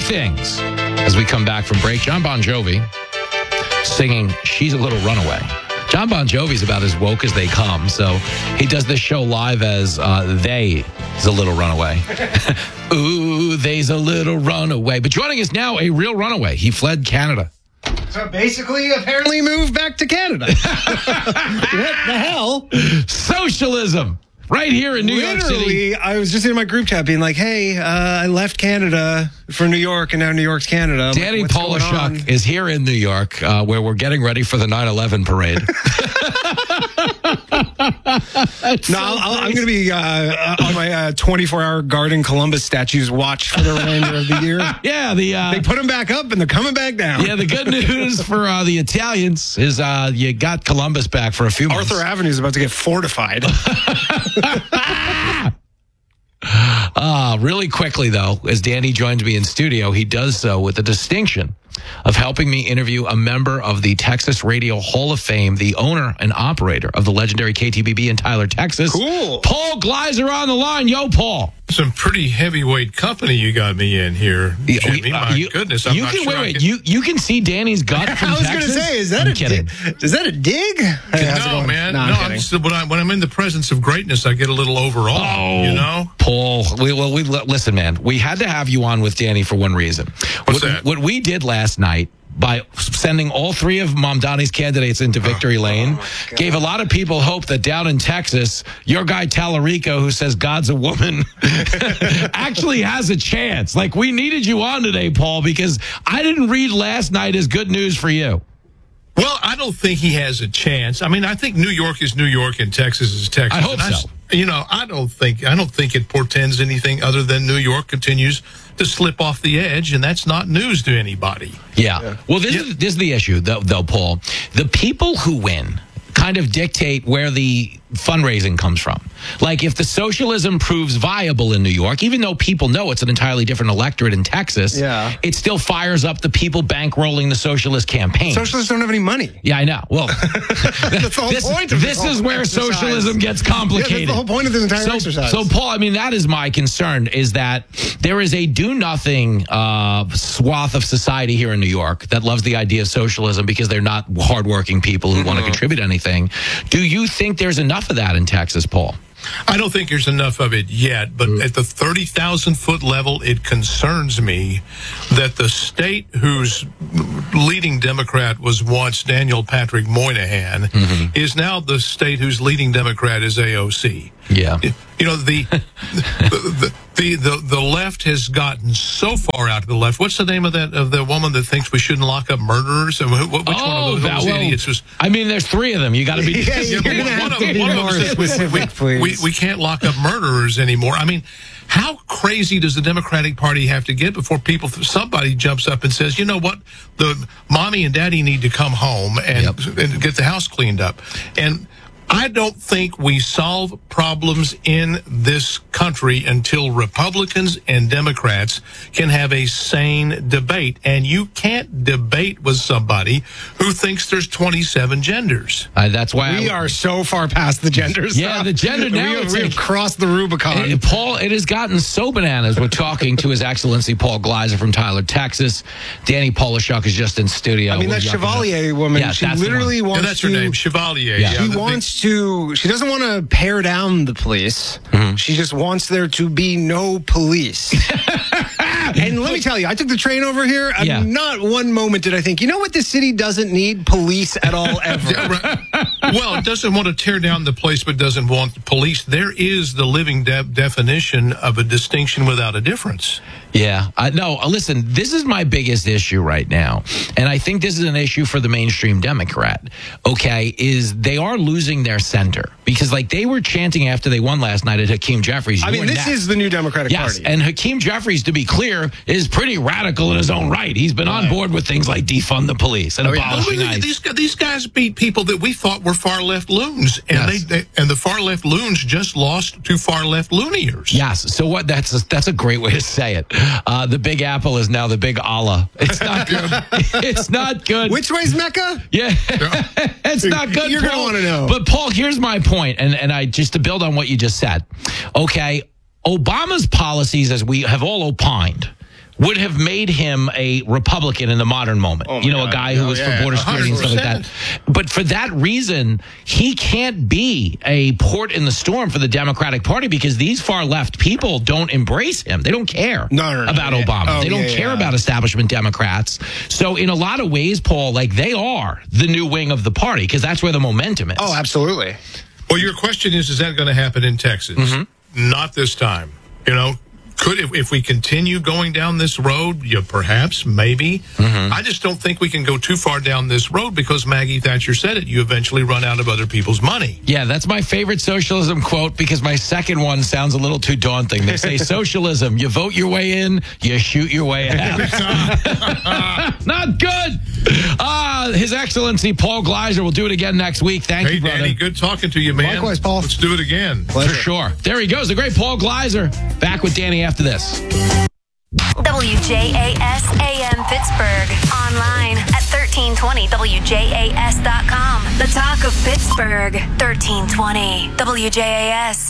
things as we come back from break. John Bon Jovi singing She's a Little Runaway. John Bon Jovi's about as woke as they come, so he does this show live as They's a Little Runaway. Ooh, they's a little runaway. But joining us now, a real runaway. He fled Canada. So basically, apparently moved back to Canada. What the hell? Socialism. Right here in New York City. Literally, I was just in my group chat being like, hey, I left Canada for New York, and now New York's Canada. Danny Polishuk is here in New York, where we're getting ready for the 9/11 parade. I'm going to be on my 24-hour Garden Columbus statues watch for the remainder of the year. Yeah, they put them back up, and they're coming back down. Yeah, the good news for the Italians is you got Columbus back for a few months. Arthur Avenue is about to get fortified. Really quickly, though, as Danny joins me in studio, he does so with the distinction of helping me interview a member of the Texas Radio Hall of Fame, the owner and operator of the legendary KTBB in Tyler, Texas. Cool. Paul Gleiser on the line. Yo, Paul. Some pretty heavyweight company you got me in here, Jimmy. My goodness, I'm not sure. Wait. You can see Danny's gut from Texas? I was going to say, is that a dig? No, man. When I'm in the presence of greatness, I get a little overawed, you know? Paul, listen, man. We had to have you on with Danny for one reason. What's that? What we did last night, by sending all three of Mom Donnie's candidates into victory lane, gave a lot of people hope that down in Texas, your guy Tallarico, who says God's a woman, actually has a chance. Like, we needed you on today, Paul, because I didn't read last night as good news for you. Well, I don't think he has a chance. I mean, I think New York is New York and Texas is Texas. I hope so. I don't think it portends anything other than New York continues to slip off the edge, and that's not news to anybody. Yeah. Well, this is the issue, though, Paul. The people who win kind of dictate where the fundraising comes from. Like, if the socialism proves viable in New York, even though people know it's an entirely different electorate in Texas, it still fires up the people bankrolling the socialist campaign. Socialists don't have any money. Yeah, I know. Well, that's the whole point of this is where socialism gets complicated. Yeah, that's the whole point of this entire exercise. So, Paul, I mean, that is my concern, is that there is a do-nothing swath of society here in New York that loves the idea of socialism because they're not hardworking people who want to contribute anything. Do you think there's enough of that in Texas, Paul? I don't think there's enough of it yet, but at the 30,000-foot level, it concerns me that the state whose leading Democrat was once Daniel Patrick Moynihan is now the state whose leading Democrat is AOC. Yeah. You know, the left has gotten so far out to the left. What's the name of the woman that thinks we shouldn't lock up murderers? Which one of those idiots was? I mean, there's three of them. You got to be. One of them says we can't lock up murderers anymore. I mean, how crazy does the Democratic Party have to get before somebody jumps up and says, you know what, the mommy and daddy need to come home and get the house cleaned up? And I don't think we solve problems in this country until Republicans and Democrats can have a sane debate. And you can't debate with somebody who thinks there's 27 genders. That's why we are so far past the genders. Yeah, the gender now. We have crossed the Rubicon. Paul, it has gotten so bananas. We're talking to His Excellency Paul Gleiser from Tyler, Texas. Danny Polishuk is just in studio. I mean, that Chevalier woman, she literally wants that's her name, Chevalier. She doesn't want to pare down the police. She just wants there to be no police. And let me tell you, I took the train over here. Not one moment did I think, you know what, this city doesn't need police at all, ever. Well, it doesn't want to tear down the place, but doesn't want police. There is the living definition of a distinction without a difference. Yeah. No, listen, this is my biggest issue right now. And I think this is an issue for the mainstream Democrat, is they are losing their center. Because, like, they were chanting after they won last night at Hakeem Jeffries. I mean, this is the new Democratic Party. And Hakeem Jeffries, to be clear, is pretty radical in his own right. He's been on board with things like defund the police and abolishing ICE. These guys beat people that we thought were far-left loons. And and the far-left loons just lost to far-left looniers. Yes. So what? That's a great way to say it. The Big Apple is now the Big Allah. It's not good. It's not good. Which way's Mecca? Yeah. It's not good. You're going to want to know. But Paul, here's my point, and I just to build on what you just said. Okay, Obama's policies, as we have all opined, would have made him a Republican in the modern moment. A guy who was for border security and stuff like that. But for that reason, he can't be a port in the storm for the Democratic Party because these far left people don't embrace him. They don't care about Obama. They don't care about establishment Democrats. So in a lot of ways, Paul, they are the new wing of the party because that's where the momentum is. Oh, absolutely. Well, your question is that going to happen in Texas? Mm-hmm. Not this time. Could if we continue going down this road, perhaps, maybe. Mm-hmm. I just don't think we can go too far down this road because Maggie Thatcher said it. You eventually run out of other people's money. Yeah, that's my favorite socialism quote because my second one sounds a little too daunting. They say socialism, you vote your way in, you shoot your way out. Not good. His Excellency Paul Gleiser will do it again next week. Thank you, brother. Danny, good talking to you, man. Likewise, Paul. Let's do it again. Pleasure. For sure. There he goes, the great Paul Gleiser. Back with Danny after this. WJAS AM Pittsburgh. Online at 1320WJAS.com. The talk of Pittsburgh. 1320 WJAS.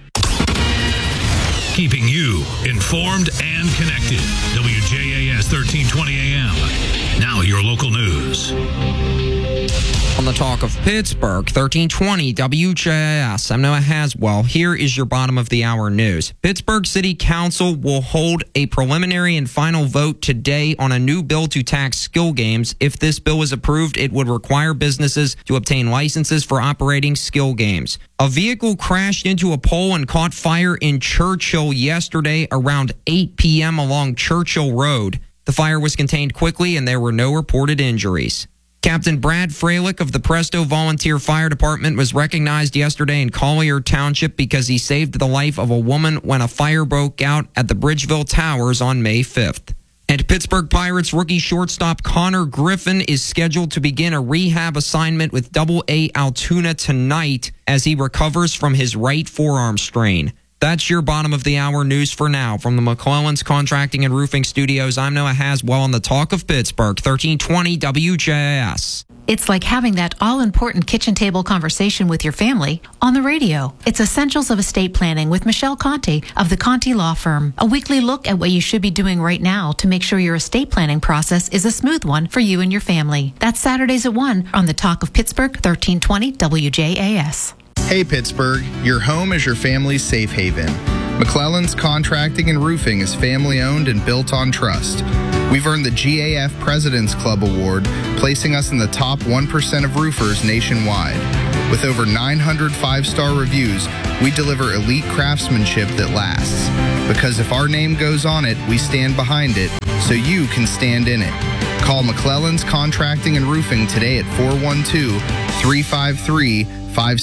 Keeping you informed and connected. WJAS 1320 AM. Now your local news. On the talk of Pittsburgh, 1320 WJAS. I'm Noah Haswell. Here is your bottom of the hour news. Pittsburgh City Council will hold a preliminary and final vote today on a new bill to tax skill games. If this bill is approved, it would require businesses to obtain licenses for operating skill games. A vehicle crashed into a pole and caught fire in Churchill yesterday around 8 p.m. along Churchill Road. The fire was contained quickly and there were no reported injuries. Captain Brad Freilich of the Presto Volunteer Fire Department was recognized yesterday in Collier Township because he saved the life of a woman when a fire broke out at the Bridgeville Towers on May 5th. And Pittsburgh Pirates rookie shortstop Connor Griffin is scheduled to begin a rehab assignment with Double-A Altoona tonight as he recovers from his right forearm strain. That's your bottom of the hour news for now. From the McClellan's Contracting and Roofing Studios, I'm Noah Haswell on the Talk of Pittsburgh, 1320 WJAS. It's like having that all-important kitchen table conversation with your family on the radio. It's Essentials of Estate Planning with Michelle Conte of the Conte Law Firm. A weekly look at what you should be doing right now to make sure your estate planning process is a smooth one for you and your family. That's Saturdays at 1 on the Talk of Pittsburgh, 1320 WJAS. Hey Pittsburgh, your home is your family's safe haven. McClellan's Contracting and Roofing is family owned and built on trust. We've earned the GAF President's Club Award, placing us in the top 1% of roofers nationwide. With over 900 five-star reviews, we deliver elite craftsmanship that lasts. Because if our name goes on it, we stand behind it, so you can stand in it. Call McClellan's Contracting and Roofing today at 412-353-5660.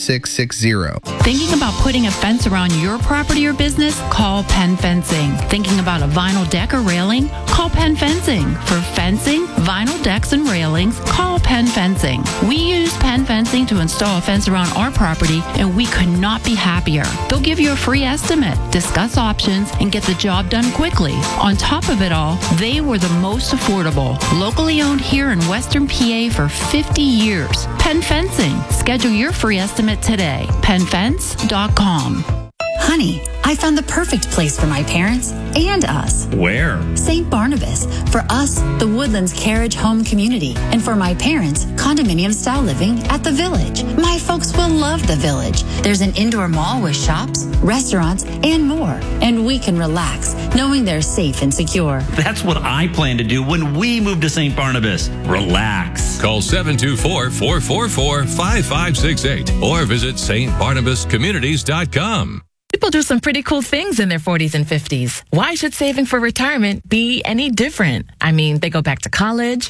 Thinking about putting a fence around your property or business? Call Penn Fencing. Thinking about a vinyl deck or railing? Call Penn Fencing. For fencing, vinyl decks, and railings, call Penn Fencing. We use Penn Fencing to install a fence around our property, and we could not be happier. They'll give you a free estimate, discuss options, and get the job done quickly. On top of it all, they were the most affordable. Locally owned here in Western PA for 50 years. Penn Fencing. Schedule your free estimate today. PennFence.com. Honey, I found the perfect place for my parents and us. Where? St. Barnabas. For us, the Woodlands Carriage Home Community. And for my parents, condominium-style living at the Village. My folks will love the Village. There's an indoor mall with shops, restaurants, and more. And we can relax, knowing they're safe and secure. That's what I plan to do when we move to St. Barnabas. Relax. Call 724-444-5568 or visit stbarnabascommunities.com. People do some pretty cool things in their 40s and 50s. Why should saving for retirement be any different? I mean, they go back to college,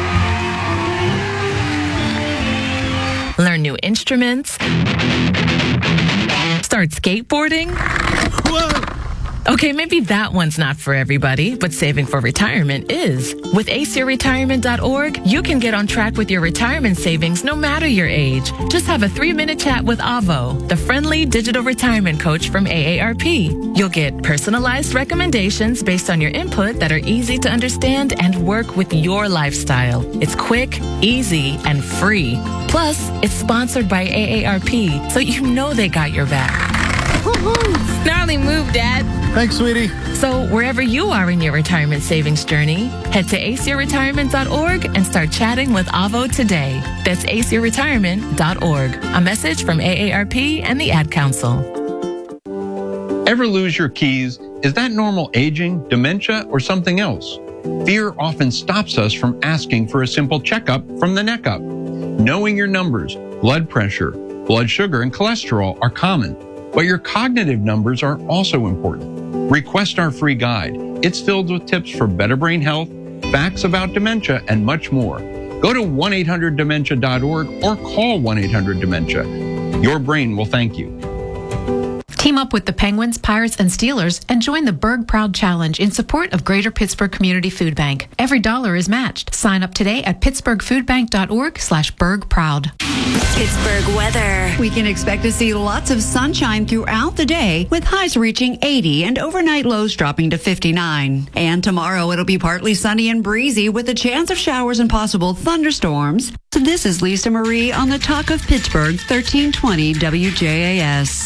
learn new instruments, start skateboarding. Whoa! Okay, maybe that one's not for everybody, but saving for retirement is. With aceyourretirement.org, you can get on track with your retirement savings no matter your age. Just have a 3-minute chat with Avo, the friendly digital retirement coach from AARP. You'll get personalized recommendations based on your input that are easy to understand and work with your lifestyle. It's quick, easy, and free. Plus, it's sponsored by AARP, so you know they got your back. Woohoo! Gnarly move, Dad. Thanks, sweetie. So wherever you are in your retirement savings journey, head to aceyourretirement.org and start chatting with Avo today. That's aceyourretirement.org. A message from AARP and the Ad Council. Ever lose your keys? Is that normal aging, dementia, or something else? Fear often stops us from asking for a simple checkup from the neck up. Knowing your numbers, blood pressure, blood sugar, and cholesterol are common, but your cognitive numbers are also important. Request our free guide. It's filled with tips for better brain health, facts about dementia, and much more. Go to 1-800-DEMENTIA.org or call 1-800-DEMENTIA. Your brain will thank you. Team up with the Penguins, Pirates, and Steelers and join the Berg Proud Challenge in support of Greater Pittsburgh Community Food Bank. Every dollar is matched. Sign up today at pittsburghfoodbank.org/bergproud. Pittsburgh weather. We can expect to see lots of sunshine throughout the day, with highs reaching 80 and overnight lows dropping to 59. And tomorrow it'll be partly sunny and breezy with a chance of showers and possible thunderstorms. So this is Lisa Marie on the Talk of Pittsburgh, 1320 WJAS.